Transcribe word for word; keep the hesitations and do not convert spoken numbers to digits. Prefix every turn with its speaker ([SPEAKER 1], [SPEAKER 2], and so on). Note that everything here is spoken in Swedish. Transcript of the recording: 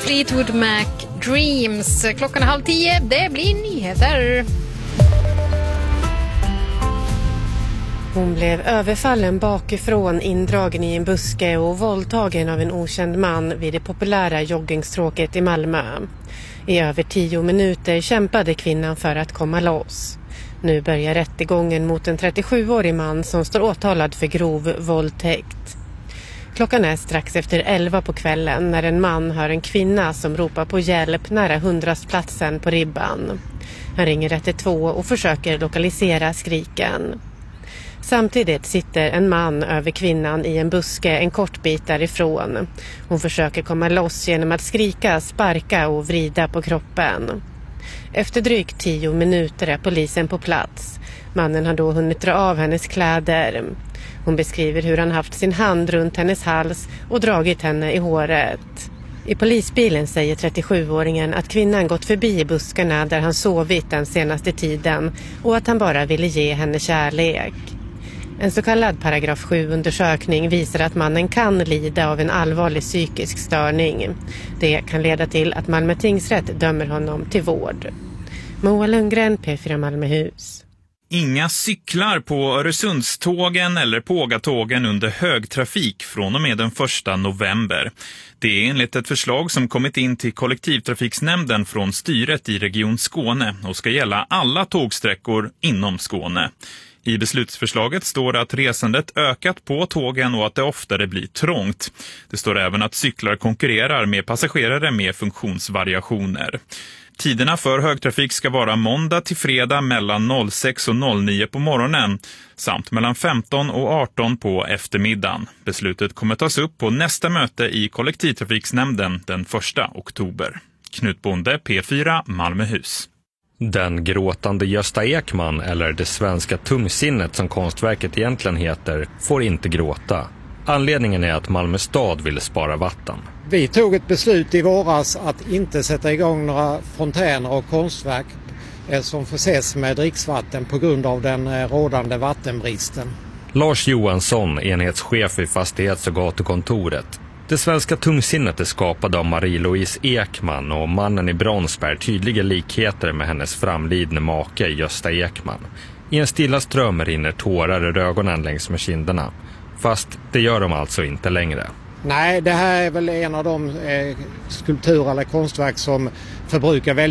[SPEAKER 1] Fleetwood Mac Dreams. Klockan är halv tio, det blir nyheter.
[SPEAKER 2] Hon blev överfallen bakifrån, indragen i en buske och våldtagen av en okänd man vid det populära joggingstråket i Malmö. I över tio minuter kämpade kvinnan för att komma loss. Nu börjar rättegången mot en trettiosjuårig man som står åtalad för grov våldtäkt. Klockan är strax efter elva på kvällen när en man hör en kvinna som ropar på hjälp nära hundrastplatsen på Ribban. Han ringer ett ett två och försöker lokalisera skriken. Samtidigt sitter en man över kvinnan i en buske en kort bit därifrån. Hon försöker komma loss genom att skrika, sparka och vrida på kroppen. Efter drygt tio minuter är polisen på plats. Mannen har då hunnit dra av hennes kläder. Hon beskriver hur han haft sin hand runt hennes hals och dragit henne i håret. I polisbilen säger trettiosjuåringen att kvinnan gått förbi buskarna där han sovit den senaste tiden och att han bara ville ge henne kärlek. En så kallad paragraf sju-undersökning visar att mannen kan lida av en allvarlig psykisk störning. Det kan leda till att Malmö tingsrätt dömer honom till vård. Moa Lundgren, P fyra Malmöhus.
[SPEAKER 3] Inga cyklar på Öresundstågen eller Pågatågen under högtrafik från och med den första november. Det är enligt ett förslag som kommit in till kollektivtrafiksnämnden från styret i Region Skåne och ska gälla alla tågsträckor inom Skåne. I beslutsförslaget står det att resandet ökat på tågen och att det oftare blir trångt. Det står även att cyklar konkurrerar med passagerare med funktionsvariationer. Tiderna för högtrafik ska vara måndag till fredag mellan sex och nio på morgonen samt mellan femton och arton på eftermiddagen. Beslutet kommer tas upp på nästa möte i kollektivtrafiksnämnden den första oktober. Knut Bonde, P fyra Malmöhus.
[SPEAKER 4] Den gråtande Gösta Ekman, eller det svenska tungsinnet som konstverket egentligen heter, får inte gråta. Anledningen är att Malmö stad vill spara vatten.
[SPEAKER 5] Vi tog ett beslut i våras att inte sätta igång några fontäner och konstverk som förses med dricksvatten på grund av den rådande vattenbristen.
[SPEAKER 4] Lars Johansson, enhetschef i fastighets- och gatukontoret. Det svenska tungsinnet är skapad av Marie-Louise Ekman och mannen i brons bär tydliga likheter med hennes framlidne make Gösta Ekman. I en stilla ström rinner tårar ur ögonen längs med kinderna. Fast det gör de alltså inte längre.
[SPEAKER 5] Nej, det här är väl en av de eh, skulpturer eller konstverk som förbrukar väldigt